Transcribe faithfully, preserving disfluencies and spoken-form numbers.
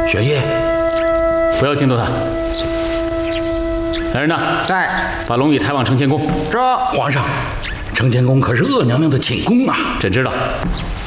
玄烨， 不要惊动他。来人呐， 在， 把龙宇抬往承乾宫。 这皇上，承乾宫可是鄂娘娘的寝宫啊！ 朕知道。